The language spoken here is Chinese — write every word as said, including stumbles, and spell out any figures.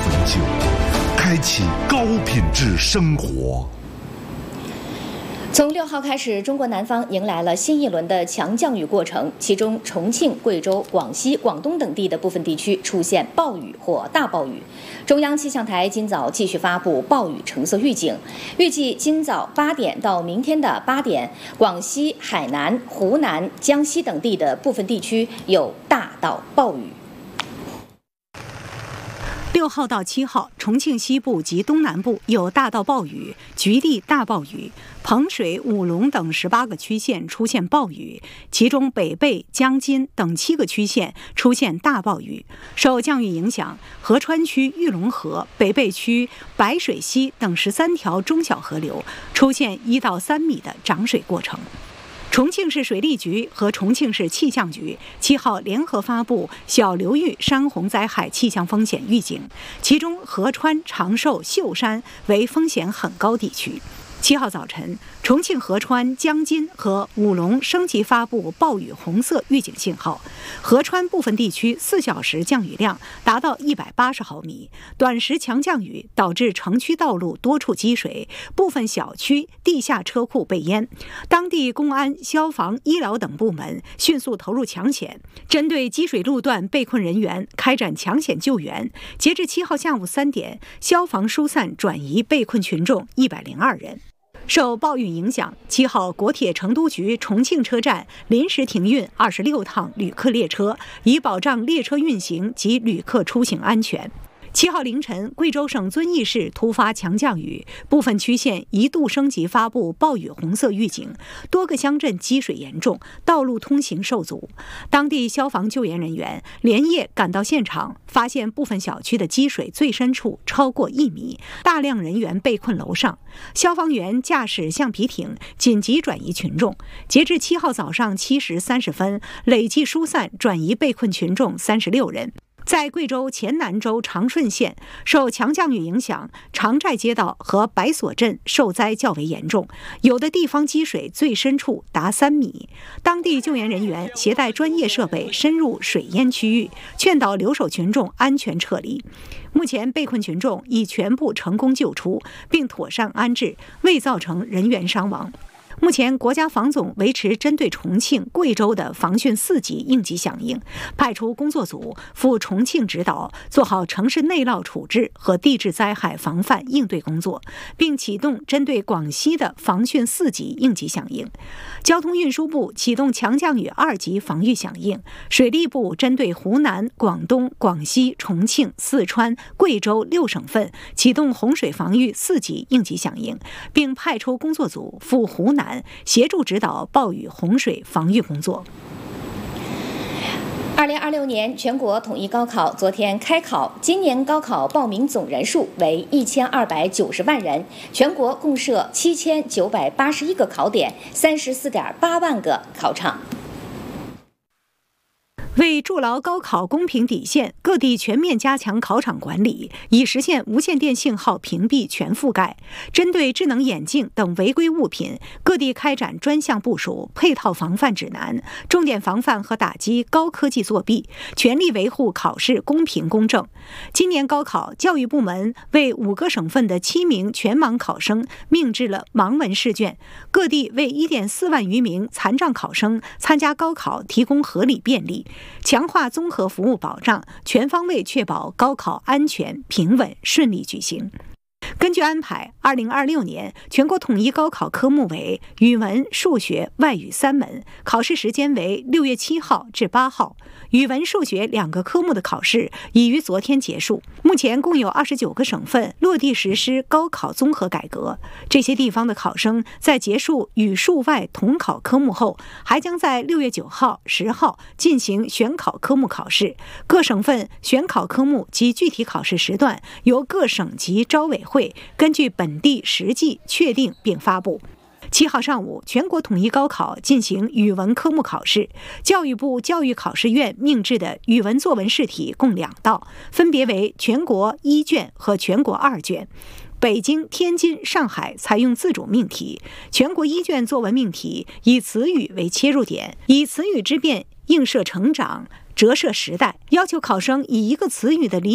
汾酒，开启高品质生活。 从六号开始，中国南方迎来了新一轮的强降雨过程，其中重庆、贵州、广西、广东等地的部分地区出现暴雨或大暴雨。中央气象台今早继续发布暴雨橙色预警，预计今早八点到明天的八点，广西、海南、湖南、江西等地的部分地区有大到暴雨。 六号到七号，重庆西部及东南部有大到暴雨，局地大暴雨。彭水、武隆等十八个区县出现暴雨，其中北碚、江津等七个区县出现大暴雨。受降雨影响，合川区玉龙河、北碚区白水溪等十三条中小河流出现一到三米的涨水过程。重庆市水利局和重庆市气象局七号联合发布小流域山洪灾害气象风险预警，其中合川、长寿、秀山为风险很高地区。七号早晨，重庆合川、江津和武隆升级发布暴雨红色预警信号。合川部分地区四小时降雨量达到一百八十毫米，短时强降雨导致城区道路多处积水，部分小区地下车库被淹。当地公安、消防、医疗等部门迅速投入抢险，针对积水路段被困人员开展抢险救援。截至七号下午三点，消防疏散转移被困群众一百零二人。受暴雨影响，七号国铁成都局重庆车站临时停运二十六趟旅客列车，以保障列车运行及旅客出行安全。七号凌晨，贵州省遵义市突发强降雨，部分区县一度升级发布暴雨红色预警，多个乡镇积水严重，道路通行受阻。当地消防救援人员连夜赶到现场，发现部分小区的积水最深处超过一米，大量人员被困楼上。消防员驾驶橡皮艇紧急转移群众。截至七号早上七时三十分，累计疏散转移被困群众三十六人。在贵州黔南州长顺县，受强降雨影响，长寨街道和白所镇受灾较为严重，有的地方积水最深处达三米。当地救援人员携带专业设备深入水淹区域，劝导留守群众安全撤离。目前被困群众已全部成功救出，并妥善安置，未造成人员伤亡。目前，国家防总维持针对重庆、贵州的防汛四级应急响应，派出工作组赴重庆指导，做好城市内涝处置和地质灾害防范应对工作，并启动针对广西的防汛四级应急响应。交通运输部启动强降雨二级防御响应，水利部针对湖南、广东、广西、重庆、四川、贵州六省份启动洪水防御四级应急响应，并派出工作组赴湖南协助指导暴雨洪水防御工作。 二零二六年全国统一高考昨天开考，今年高考报名总人数为一千二百九十万人，全国共设七千九百八十一个考点，三十四点八万个考场。 为筑牢高考公平底线，各地全面加强考场管理，以实现无线电信号屏蔽全覆盖。针对智能眼镜等违规物品，各地开展专项部署配套防范指南，重点防范和打击高科技作弊，全力维护考试公平公正。今年高考，教育部门为五个省份的七名全盲考生命制了盲文试卷，各地为 一点四万余名残障考生参加高考提供合理便利。强化综合服务保障，全方位确保高考安全、平稳、顺利举行。根据安排，二零二六年全国统一高考科目为语文、数学、外语三门，考试时间为六月七号至八号。语文、数学两个科目的考试已于昨天结束。目前共有二十九个省份落地实施高考综合改革。这些地方的考生在结束语数外统考科目后，还将在六月九号、十号进行选考科目考试。各省份选考科目及具体考试时段由各省级招委会根据本地实际确定并发布。七号上午，全国统一高考进行语文科目考试，教育部教育考试院命制的语文作文试题共两道，分别为全国一卷和全国二卷。北京、天津、上海采用自主命题，全国一卷作文命题以词语为切入点，以词语之变映射成长，折射时代，要求考生以一个词语的理